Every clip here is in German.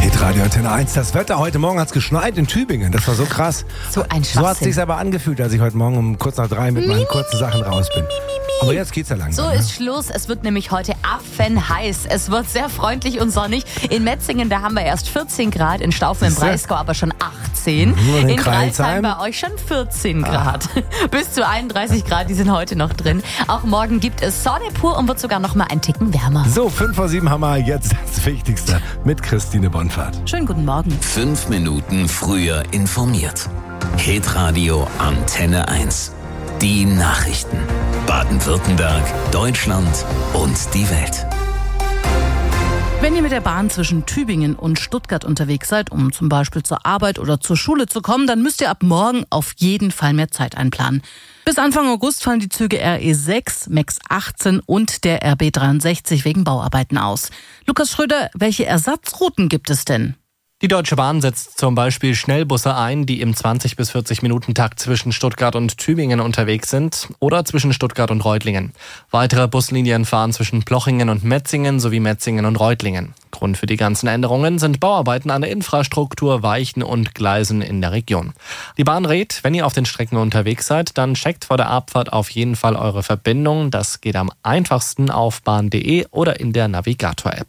Hitradio Antenne 1. Das Wetter, heute Morgen hat es geschneit in Tübingen. Das war so krass. So ein So hat es Schwachsinn. sich aber angefühlt, als ich heute Morgen um kurz nach 3 mit meinen kurzen Sachen raus bin. Aber jetzt geht's ja langsam. So ist Schluss. Es wird nämlich heute affenheiß. Es wird sehr freundlich und sonnig. In Metzingen, da haben wir erst 14 Grad. In Staufen im Breisgau aber schon 18. Nur in In Kreilsheim Greilsheim bei euch schon 14 Grad. Bis zu 31 Grad, die sind heute noch drin. Auch morgen gibt es Sonne pur und wird sogar noch mal ein Ticken wärmer. So, 5 vor 7 haben wir jetzt das Wichtigste mit Christine Bonfahrt. Schönen guten Morgen. 5 Minuten früher informiert. Hitradio Antenne 1. Die Nachrichten. Baden-Württemberg, Deutschland und die Welt. Wenn ihr mit der Bahn zwischen Tübingen und Stuttgart unterwegs seid, um zum Beispiel zur Arbeit oder zur Schule zu kommen, dann müsst ihr ab morgen auf jeden Fall mehr Zeit einplanen. Bis Anfang August fallen die Züge RE6, MAX 18 und der RB 63 wegen Bauarbeiten aus. Lukas Schröder, welche Ersatzrouten gibt es denn? Die Deutsche Bahn setzt zum Beispiel Schnellbusse ein, die im 20- bis 40-Minuten-Takt zwischen Stuttgart und Tübingen unterwegs sind oder zwischen Stuttgart und Reutlingen. Weitere Buslinien fahren zwischen Plochingen und Metzingen sowie Metzingen und Reutlingen. Grund für die ganzen Änderungen sind Bauarbeiten an der Infrastruktur, Weichen und Gleisen in der Region. Die Bahn rät, wenn ihr auf den Strecken unterwegs seid, dann checkt vor der Abfahrt auf jeden Fall eure Verbindung. Das geht am einfachsten auf bahn.de oder in der Navigator-App.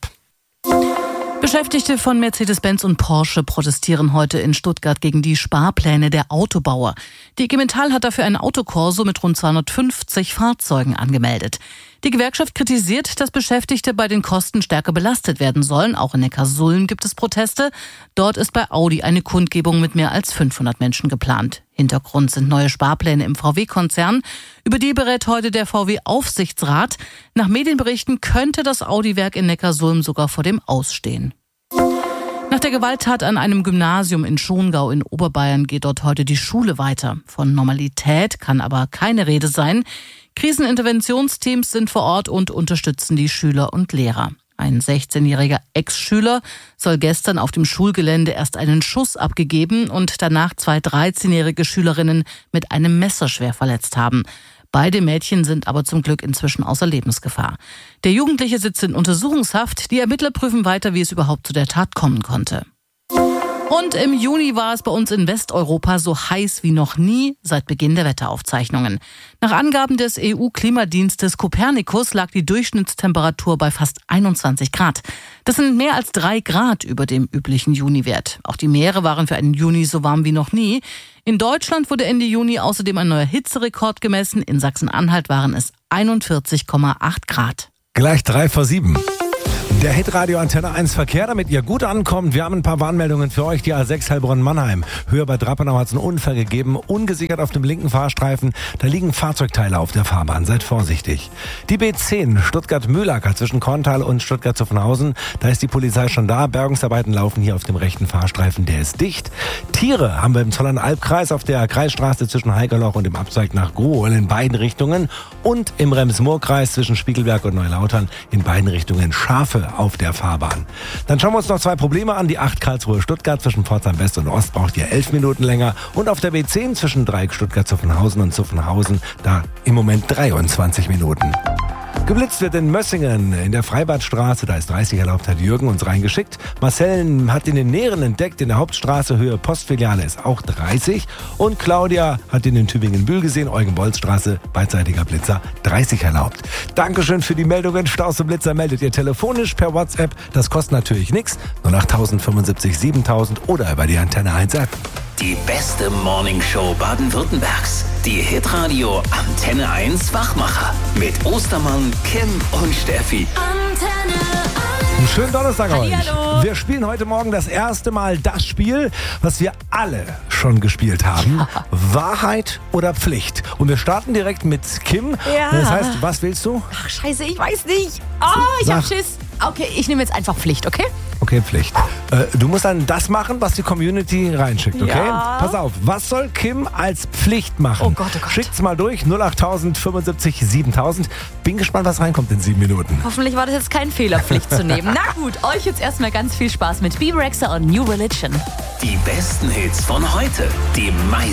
Beschäftigte von Mercedes-Benz und Porsche protestieren heute in Stuttgart gegen die Sparpläne der Autobauer. Die IG Metall hat dafür ein Autokorso mit rund 250 Fahrzeugen angemeldet. Die Gewerkschaft kritisiert, dass Beschäftigte bei den Kosten stärker belastet werden sollen. Auch in Neckarsulm gibt es Proteste. Dort ist bei Audi eine Kundgebung mit mehr als 500 Menschen geplant. Hintergrund sind neue Sparpläne im VW-Konzern. Über die berät heute der VW-Aufsichtsrat. Nach Medienberichten könnte das Audi-Werk in Neckarsulm sogar vor dem Aus stehen. Nach der Gewalttat an einem Gymnasium in Schongau in Oberbayern geht dort heute die Schule weiter. Von Normalität kann aber keine Rede sein. Kriseninterventionsteams sind vor Ort und unterstützen die Schüler und Lehrer. Ein 16-jähriger Ex-Schüler soll gestern auf dem Schulgelände erst einen Schuss abgegeben und danach 2 13-jährige Schülerinnen mit einem Messer schwer verletzt haben. Beide Mädchen sind aber zum Glück inzwischen außer Lebensgefahr. Der Jugendliche sitzt in Untersuchungshaft. Die Ermittler prüfen weiter, wie es überhaupt zu der Tat kommen konnte. Und im Juni war es bei uns in Westeuropa so heiß wie noch nie seit Beginn der Wetteraufzeichnungen. Nach Angaben des EU-Klimadienstes Copernicus lag die Durchschnittstemperatur bei fast 21 Grad. Das sind mehr als 3 Grad über dem üblichen Juniwert. Auch die Meere waren für einen Juni so warm wie noch nie. In Deutschland wurde Ende Juni außerdem ein neuer Hitzerekord gemessen. In Sachsen-Anhalt waren es 41,8 Grad. Gleich 3 vor 7. Der Hitradio Antenne 1 Verkehr, damit ihr gut ankommt. Wir haben ein paar Warnmeldungen für euch. Die A6 Heilbronn-Mannheim. Höher bei Drappenau hat es einen Unfall gegeben. Ungesichert auf dem linken Fahrstreifen. Da liegen Fahrzeugteile auf der Fahrbahn. Seid vorsichtig. Die B10 Stuttgart-Mühlacker zwischen Korntal und Stuttgart-Zuffenhausen. Da ist die Polizei schon da. Bergungsarbeiten laufen hier auf dem rechten Fahrstreifen. Der ist dicht. Tiere haben wir im Zollern-Albkreis auf der Kreisstraße zwischen Heigerloch und dem Abzweig nach Grohl in beiden Richtungen. Und im Rems-Murr-Kreis zwischen Spiegelberg und Neulautern in beiden Richtungen Schafe auf der Fahrbahn. Dann schauen wir uns noch 2 Probleme an. Die 8 Karlsruhe-Stuttgart zwischen Pforzheim West und Ost braucht ihr 11 Minuten länger. Und auf der B10 zwischen Dreieck Stuttgart-Zuffenhausen und Zuffenhausen da im Moment 23 Minuten. Geblitzt wird in Mössingen in der Freibadstraße, da ist 30 erlaubt, hat Jürgen uns reingeschickt. Marcel hat in den Näheren entdeckt, in der Hauptstraße Höhe Postfiliale ist auch 30. Und Claudia hat in den Tübingen-Bühl gesehen, Eugen-Bolz-Straße, beidseitiger Blitzer, 30 erlaubt. Dankeschön für die Meldungen. Staus und Blitzer meldet ihr telefonisch per WhatsApp. Das kostet natürlich nichts. 08075 7000 oder über die Antenne 1 App. Die beste Morningshow Baden-Württembergs. Die Hitradio Antenne 1 Wachmacher. Mit Ostermann, Kim und Steffi. Einen schönen Donnerstag euch. Hallihallo. Wir spielen heute Morgen das erste Mal das Spiel, was wir alle schon gespielt haben. Wahrheit oder Pflicht. Und wir starten direkt mit Kim. Ja. Das heißt, was willst du? Ach, scheiße, ich weiß nicht. Oh, ich hab Schiss. Okay, ich nehme jetzt einfach Pflicht, okay? Okay, Pflicht. Du musst dann das machen, was die Community reinschickt, okay? Ja. Pass auf, was soll Kim als Pflicht machen? Oh Gott, oh Gott. Schickt's mal durch, 08000 75 7000. Bin gespannt, was reinkommt in 7 Minuten. Hoffentlich war das jetzt kein Fehler, Pflicht zu nehmen. Na gut, euch jetzt erstmal ganz viel Spaß mit Bebe Rexha und New Religion. Die besten Hits von heute. Die meisten